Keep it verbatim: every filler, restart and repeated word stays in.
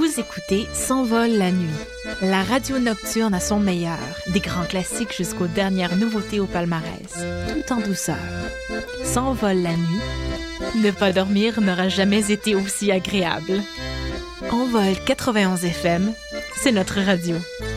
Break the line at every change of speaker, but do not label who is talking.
Vous écoutez S'envole la nuit, la radio nocturne à son meilleur, des grands classiques jusqu'aux dernières nouveautés au palmarès, tout en douceur. S'envole la nuit, ne pas dormir n'aura jamais été aussi agréable. Envol quatre-vingt-onze F M, c'est notre radio.